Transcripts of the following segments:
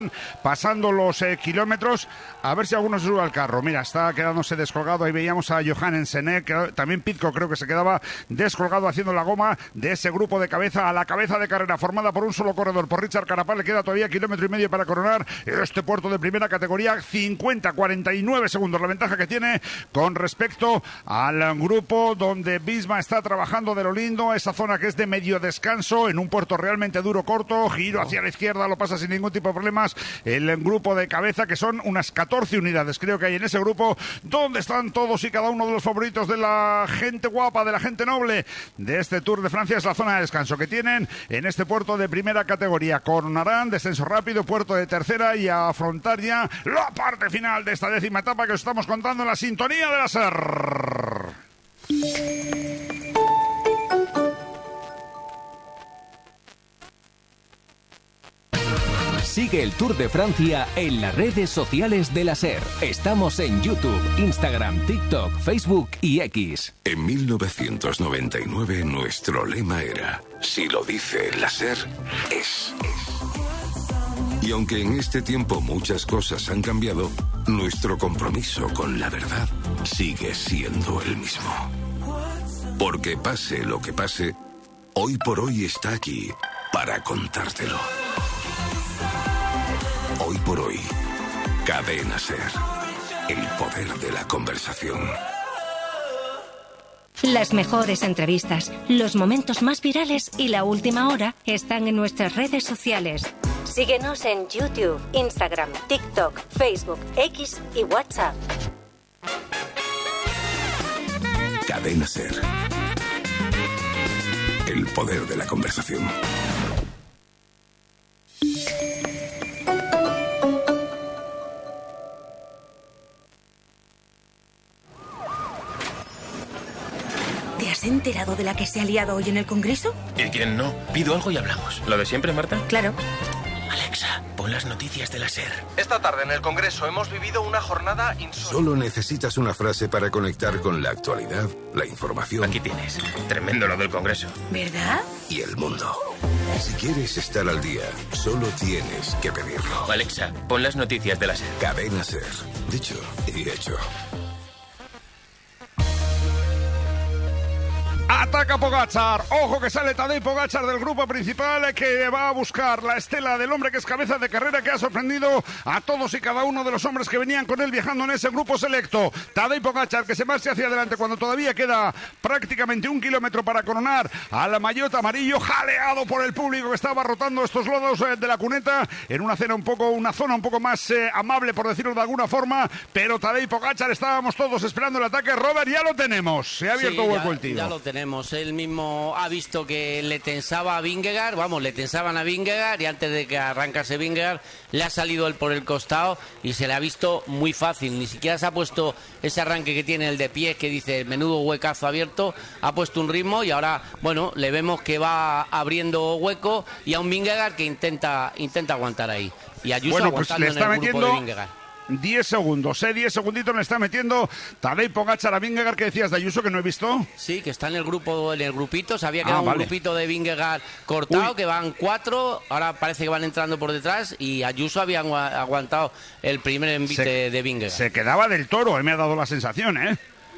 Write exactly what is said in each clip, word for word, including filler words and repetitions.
pasando los eh, kilómetros, a ver si alguno se sube al carro. Mira, está quedándose descolgado. Ahí veíamos a Johannes Sené, que también Pidcock creo que se quedaba descolgado haciendo la goma de ese grupo de cabeza a la cabeza de carrera formada por un solo corredor, por Richard Carapaz. Le queda todavía kilómetro y medio para coronar este puerto de primera categoría. cincuenta cuarenta y nueve segundos la ventaja que tiene con respecto al grupo donde Visma está trabajando de lo lindo, esa zona que es de medio descanso en un puerto realmente duro, corto, giro hacia la izquierda, lo pasa sin ningún tipo de problemas el grupo de cabeza, que son unas catorce unidades creo que hay en ese grupo, donde están todos y cada uno de los favoritos de la gente guapa, de la gente noble de este Tour de Francia. Es la zona de descanso que tienen en este puerto de primera categoría. Coronarán, descenso rápido, puerto de tercera, y a afrontar ya la parte final de esta décima etapa que os estamos contando en la sintonía de la SER. Sigue el Tour de Francia en las redes sociales de la SER. Estamos en YouTube, Instagram, TikTok, Facebook y X. En mil novecientos noventa y nueve nuestro lema era: si lo dice la SER, es. Y aunque en este tiempo muchas cosas han cambiado, nuestro compromiso con la verdad sigue siendo el mismo. Porque pase lo que pase, Hoy por Hoy está aquí para contártelo. Hoy por Hoy, Cadena SER, el poder de la conversación. Las mejores entrevistas, los momentos más virales y la última hora están en nuestras redes sociales. Síguenos en YouTube, Instagram, TikTok, Facebook, X y WhatsApp. Cadena SER, el poder de la conversación. ¿Te has enterado de la que se ha liado hoy en el Congreso? ¿Y quién no? Pido algo y hablamos. ¿Lo de siempre, Marta? Claro. Alexa, pon las noticias de la SER. Esta tarde en el Congreso hemos vivido una jornada insólita. Solo necesitas una frase para conectar con la actualidad, la información. Aquí tienes. Tremendo lo del Congreso. ¿Verdad? Y el mundo. Si quieres estar al día, solo tienes que pedirlo. Alexa, pon las noticias de la SER. Cadena SER. Dicho y hecho. Ataca Pogačar, ojo que sale Tadej Pogačar del grupo principal, que va a buscar la estela del hombre que es cabeza de carrera, que ha sorprendido a todos y cada uno de los hombres que venían con él viajando en ese grupo selecto. Tadej Pogačar, que se marcha hacia adelante cuando todavía queda prácticamente un kilómetro para coronar al maillot amarillo, jaleado por el público que estaba rotando estos lodos de la cuneta en una zona un poco, una zona un poco más eh, amable, por decirlo de alguna forma, pero Tadej Pogačar, estábamos todos esperando el ataque. Robert, ya lo tenemos, se ha abierto sí, hueco ya, el tiro. Ya lo tenemos. Él mismo ha visto que le tensaba a Vingegaard, vamos, le tensaban a Vingegaard, y antes de que arrancase Vingegaard le ha salido él por el costado y se le ha visto muy fácil. Ni siquiera se ha puesto ese arranque que tiene el de pies, que dice menudo huecazo abierto, ha puesto un ritmo y ahora, bueno, le vemos que va abriendo hueco, y a un Vingegaard que intenta intenta aguantar ahí. Y Ayuso bueno, pues aguantando le está en el grupo metiendo de Vingegaard. diez segundos, ¿eh? diez segunditos le está metiendo Tadej Pogačar a Vingegaard. ¿Qué decías de Ayuso, que no he visto? Sí, que está en el grupo, en el grupito. Se había quedado Ah, vale. un grupito de Vingegaard cortado, Uy. que van cuatro. Ahora parece que van entrando por detrás. Y Ayuso había agua- aguantado el primer envite Se- de Vingegaard. Se quedaba del Toro, eh, me ha dado la sensación, ¿eh?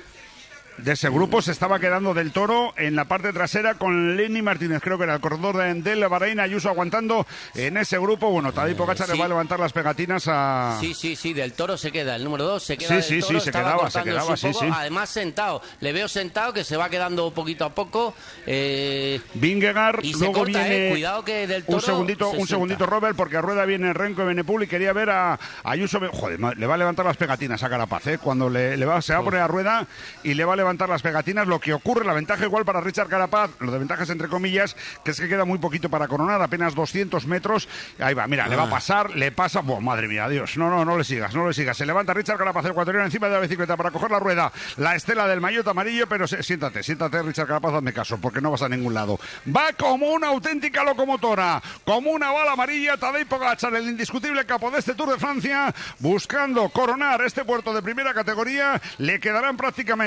De ese grupo se estaba quedando del Toro en la parte trasera con Lenny Martínez, creo que era el corredor de, del Bahrein. Ayuso aguantando en ese grupo. Bueno, Tadej Pogačar sí. le va a levantar las pegatinas a... Sí, sí, sí, del Toro se queda. El número dos se queda Sí, del sí, Toro. sí, se estaba quedaba, se cortando quedaba, su sí, poco. sí. Además sentado. Le veo sentado, que se va quedando poquito a poco. Eh, Vingegaard, y se luego corta, viene... eh. Cuidado que del Toro Un segundito, se un segundito, sienta. Robert, porque a rueda viene Renko y Benepul y quería ver a Ayuso. Joder, ma- le va a levantar las pegatinas a Carapaz, ¿eh? Cuando le, le va, se va a poner a rueda y le va a levantar las pegatinas. Lo que ocurre, la ventaja igual para Richard Carapaz, lo de ventajas entre comillas, que es que queda muy poquito para coronar, apenas doscientos metros. Ahí va, mira, le va a pasar, le pasa. Buah, madre mía, Dios. No, no, no le sigas, no le sigas. Se levanta Richard Carapaz, el ecuatoriano, encima de la bicicleta para coger la rueda, la estela del maillot amarillo, pero se- siéntate, siéntate, Richard Carapaz, hazme caso, porque no vas a ningún lado. Va como una auténtica locomotora, como una bala amarilla, Tadej Pogačar, el indiscutible capo de este Tour de Francia, buscando coronar este puerto de primera categoría. Le quedarán prácticamente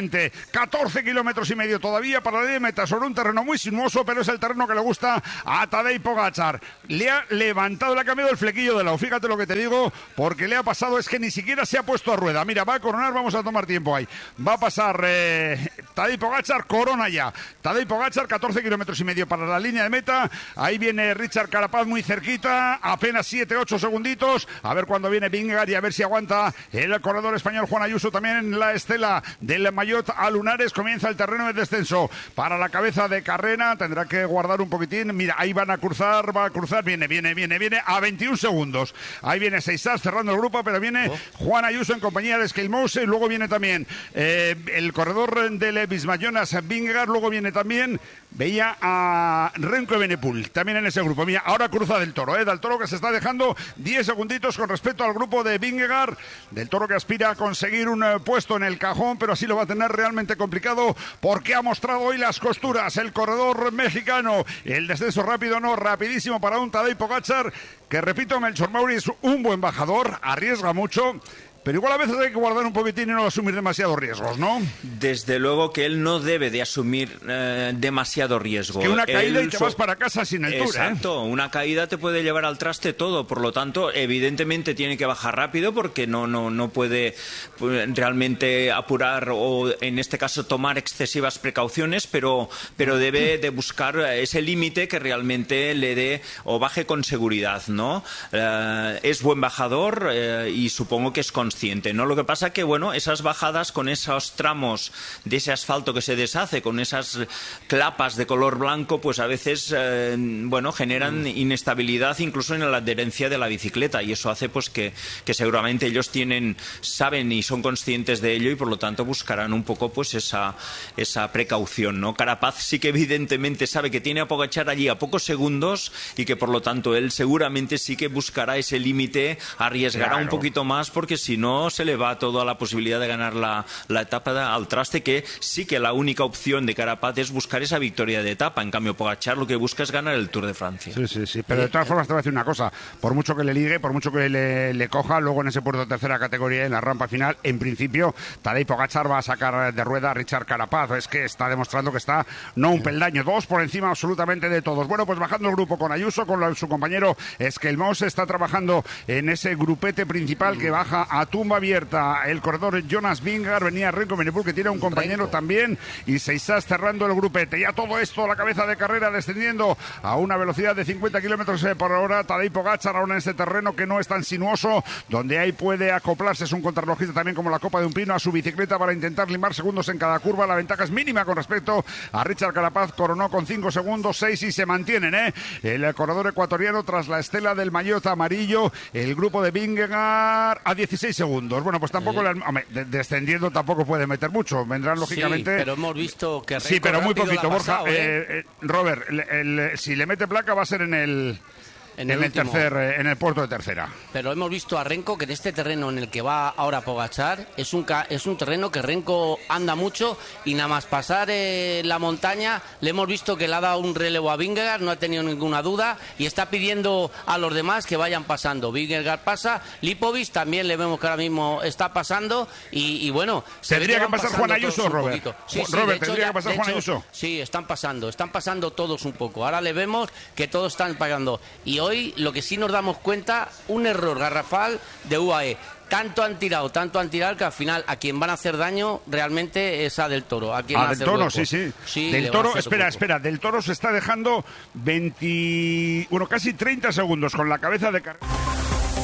catorce kilómetros y medio todavía para la línea de meta sobre un terreno muy sinuoso, pero es el terreno que le gusta a Tadej Pogačar. Le ha levantado, le ha cambiado el flequillo de lado. Fíjate lo que te digo, porque le ha pasado es que ni siquiera se ha puesto a rueda. Mira, va a coronar, vamos a tomar tiempo ahí. Va a pasar eh, Tadej Pogačar, corona ya. Tadej Pogačar, catorce kilómetros y medio para la línea de meta. Ahí viene Richard Carapaz muy cerquita, apenas siete ocho segunditos. A ver cuándo viene Vingegaard y a ver si aguanta el corredor español Juan Ayuso también en la estela del Maillot a Lunares. Comienza el terreno de descenso para la cabeza de carrera. Tendrá que guardar un poquitín. Mira, ahí van a cruzar, va a cruzar. Viene, viene, viene, viene a veintiún segundos. Ahí viene Seisas cerrando el grupo, pero viene oh. Juan Ayuso en compañía de Skelmose. Y luego viene también eh, el corredor del Visma, Jonas Vingegaard. Luego viene también, veía a Remco Evenepoel también en ese grupo. Mira, ahora cruza Del Toro, ¿eh? Del Toro que se está dejando diez segunditos con respecto al grupo de Vingegaard. Del Toro que aspira a conseguir un eh, puesto en el cajón, pero así lo va a tener realmente complicado porque ha mostrado hoy las costuras el corredor mexicano. El descenso rápido no, rapidísimo para un Tadej Pogačar que, repito, Melchor Mauri es un buen bajador, arriesga mucho, pero igual a veces hay que guardar un poquitín y no asumir demasiados riesgos, ¿no? Desde luego que él no debe de asumir eh, demasiado riesgo. Es que una caída él y te vas para casa sin el tour, ¿eh? Exacto, una caída te puede llevar al traste todo, por lo tanto, evidentemente tiene que bajar rápido porque no, no, no puede realmente apurar o, en este caso, tomar excesivas precauciones, pero, pero debe de buscar ese límite que realmente le dé o baje con seguridad, ¿no? Eh, es buen bajador eh, y supongo que es consciente. ¿No? Lo que pasa que, bueno, esas bajadas con esos tramos de ese asfalto que se deshace, con esas clapas de color blanco, pues a veces, eh, bueno, generan mm. inestabilidad incluso en la adherencia de la bicicleta y eso hace pues que, que seguramente ellos tienen, saben y son conscientes de ello y por lo tanto buscarán un poco pues esa, esa precaución, ¿no? Carapaz sí que evidentemente sabe que tiene a Pogačar allí a pocos segundos y que por lo tanto él seguramente sí que buscará ese límite, arriesgará claro. un poquito más porque si no no se le va todo a la posibilidad de ganar la, la etapa al traste, que sí que la única opción de Carapaz es buscar esa victoria de etapa. En cambio, Pogačar lo que busca es ganar el Tour de Francia. Sí, sí, sí. Pero de todas formas te voy a decir una cosa. Por mucho que le ligue, por mucho que le, le coja, luego en ese puerto de tercera categoría, en la rampa final, en principio, Tadej Pogačar va a sacar de rueda a Richard Carapaz. Es que está demostrando que está no un peldaño, dos por encima absolutamente de todos. Bueno, pues bajando el grupo con Ayuso, con la, su compañero Skelmose, está trabajando en ese grupete principal que baja a tumba abierta. El corredor Jonas Vingegaard, venía Remco Evenepoel, que tiene un compañero Renko. también, y Seisas cerrando el grupete. Ya todo esto, la cabeza de carrera descendiendo a una velocidad de cincuenta kilómetros por hora. Tadej Pogačar ahora en este terreno que no es tan sinuoso, donde ahí puede acoplarse, es un contrarrelojista también como la copa de un pino, a su bicicleta para intentar limar segundos en cada curva. La ventaja es mínima con respecto a Richard Carapaz, coronó con cinco segundos, seis y se mantienen, ¿eh? El corredor ecuatoriano tras la estela del maillot amarillo, el grupo de Vingegaard a dieciséis segundos. Bueno, pues tampoco, sí. le, hombre, descendiendo tampoco puede meter mucho, vendrán lógicamente... Sí, pero hemos visto que Sí, pero muy poquito, Borja. Pasado, ¿eh? Eh, eh, Robert, el, el, si le mete placa va a ser en el... En el, en el tercer, en el puerto de tercera. Pero hemos visto a Renko que en este terreno en el que va ahora Pogačar es un es un terreno que Renko anda mucho y nada más pasar eh, la montaña le hemos visto que le ha dado un relevo a Vingegaard, no ha tenido ninguna duda y está pidiendo a los demás que vayan pasando. Vingegaard pasa, Lipovic también le vemos que ahora mismo está pasando y, y bueno... ¿Tendría que, que pasar Juan Ayuso, Robert? Sí, sí, Robert, hecho, ¿tendría ya, que pasar Juan hecho, Ayuso? Sí, están pasando, están pasando todos un poco. Ahora le vemos que todos están pagando. Y hoy lo que sí nos damos cuenta, un error garrafal de U A E. Tanto han tirado, tanto han tirado que al final a quien van a hacer daño realmente es a Del Toro. A quien ah, Del Toro, sí, sí. sí Del Toro, espera, espera, Del Toro se está dejando veinte, bueno, casi treinta segundos con la cabeza de carrera.